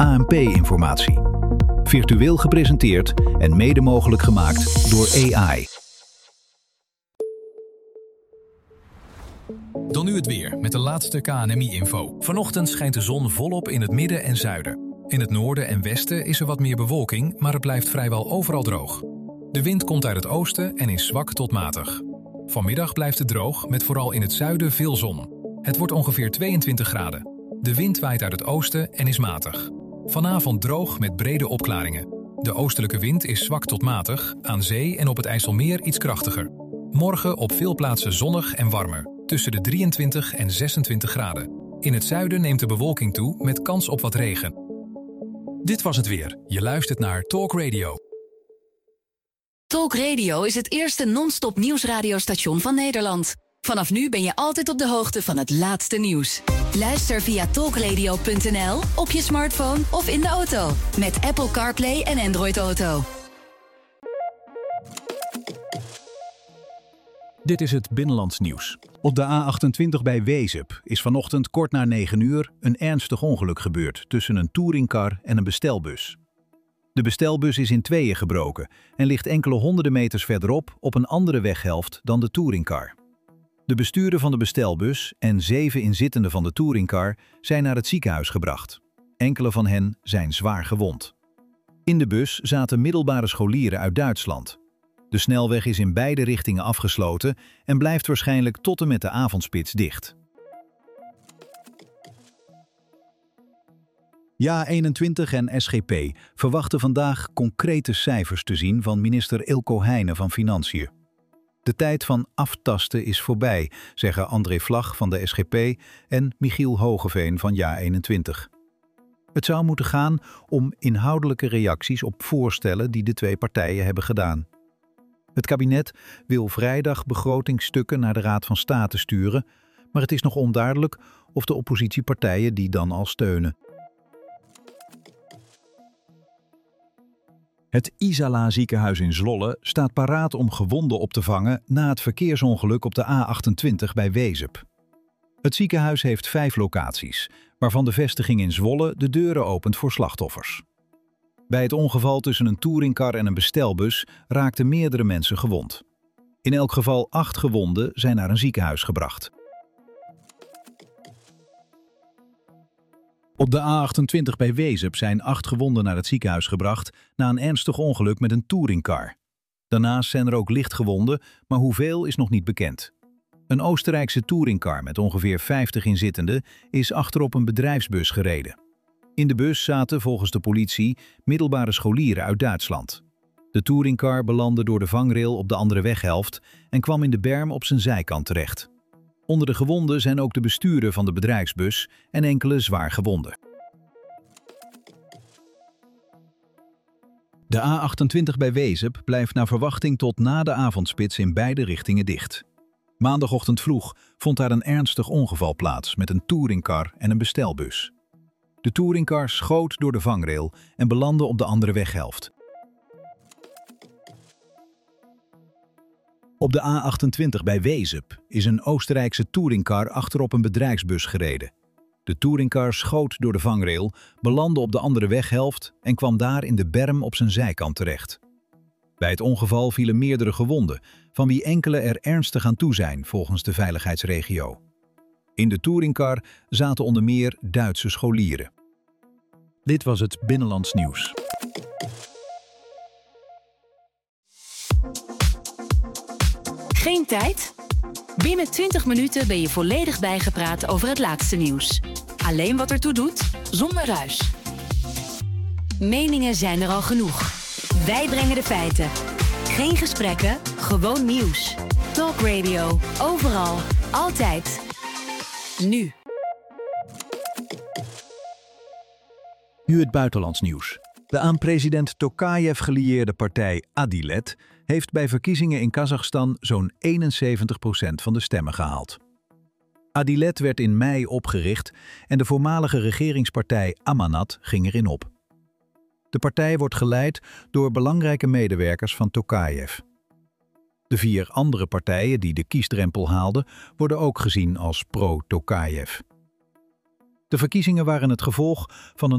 ANP-informatie. Virtueel gepresenteerd en mede mogelijk gemaakt door AI. Dan nu het weer met de laatste KNMI-info. Vanochtend schijnt de zon volop in het midden en zuiden. In het noorden en westen is er wat meer bewolking, maar het blijft vrijwel overal droog. De wind komt uit het oosten en is zwak tot matig. Vanmiddag blijft het droog, met vooral in het zuiden veel zon. Het wordt ongeveer 22 graden. De wind waait uit het oosten en is matig. Vanavond droog met brede opklaringen. De oostelijke wind is zwak tot matig, aan zee en op het IJsselmeer iets krachtiger. Morgen op veel plaatsen zonnig en warmer, tussen de 23 en 26 graden. In het zuiden neemt de bewolking toe met kans op wat regen. Dit was het weer. Je luistert naar Talk Radio. Talk Radio is het eerste non-stop nieuwsradiostation van Nederland. Vanaf nu ben je altijd op de hoogte van het laatste nieuws. Luister via talkradio.nl, op je smartphone of in de auto. Met Apple CarPlay en Android Auto. Dit is het Binnenlands nieuws. Op de A28 bij Wezep is vanochtend kort na 9 uur een ernstig ongeluk gebeurd tussen een touringcar en een bestelbus. De bestelbus is in tweeën gebroken en ligt enkele honderden meters verderop op een andere weghelft dan de touringcar. De bestuurder van de bestelbus en 7 inzittenden van de touringcar zijn naar het ziekenhuis gebracht. Enkele van hen zijn zwaar gewond. In de bus zaten middelbare scholieren uit Duitsland. De snelweg is in beide richtingen afgesloten en blijft waarschijnlijk tot en met de avondspits dicht. JA21 en SGP verwachten vandaag concrete cijfers te zien van minister Ilko Heijnen van Financiën. De tijd van aftasten is voorbij, zeggen André Vlag van de SGP en Michiel Hogeveen van JA21. Het zou moeten gaan om inhoudelijke reacties op voorstellen die de twee partijen hebben gedaan. Het kabinet wil vrijdag begrotingsstukken naar de Raad van State sturen, maar het is nog onduidelijk of de oppositiepartijen die dan al steunen. Het Isala ziekenhuis in Zwolle staat paraat om gewonden op te vangen na het verkeersongeluk op de A28 bij Wezep. Het ziekenhuis heeft 5 locaties, waarvan de vestiging in Zwolle de deuren opent voor slachtoffers. Bij het ongeval tussen een touringcar en een bestelbus raakten meerdere mensen gewond. In elk geval 8 gewonden zijn naar een ziekenhuis gebracht. Op de A28 bij Wezep zijn 8 gewonden naar het ziekenhuis gebracht na een ernstig ongeluk met een touringcar. Daarnaast zijn er ook lichtgewonden, maar hoeveel is nog niet bekend. Een Oostenrijkse touringcar met ongeveer 50 inzittenden is achterop een bedrijfsbus gereden. In de bus zaten volgens de politie middelbare scholieren uit Duitsland. De touringcar belandde door de vangrail op de andere weghelft en kwam in de berm op zijn zijkant terecht. Onder de gewonden zijn ook de bestuurder van de bedrijfsbus en enkele zwaar gewonden. De A28 bij Wezep blijft naar verwachting tot na de avondspits in beide richtingen dicht. Maandagochtend vroeg vond daar een ernstig ongeval plaats met een touringcar en een bestelbus. De touringcar schoot door de vangrail en belandde op de andere weghelft. Op de A28 bij Wezep is een Oostenrijkse touringcar achterop een bedrijfsbus gereden. De touringcar schoot door de vangrail, belandde op de andere weghelft en kwam daar in de berm op zijn zijkant terecht. Bij het ongeval vielen meerdere gewonden, van wie enkele er ernstig aan toe zijn volgens de veiligheidsregio. In de touringcar zaten onder meer Duitse scholieren. Dit was het Binnenlands nieuws. Geen tijd? Binnen 20 minuten ben je volledig bijgepraat over het laatste nieuws. Alleen wat ertoe doet, zonder ruis. Meningen zijn er al genoeg. Wij brengen de feiten. Geen gesprekken, gewoon nieuws. Talk Radio, overal, altijd. Nu. Nu het buitenlands nieuws. De aan president Tokayev gelieerde partij Adilet heeft bij verkiezingen in Kazachstan zo'n 71% van de stemmen gehaald. Adilet werd in mei opgericht en de voormalige regeringspartij Amanat ging erin op. De partij wordt geleid door belangrijke medewerkers van Tokayev. De 4 andere partijen die de kiesdrempel haalden, worden ook gezien als pro-Tokayev. De verkiezingen waren het gevolg van een